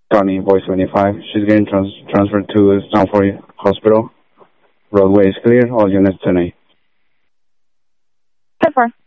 County Voice 25. She's getting transferred to Stanford Hospital. Roadway is clear. All units tonight. 10-4.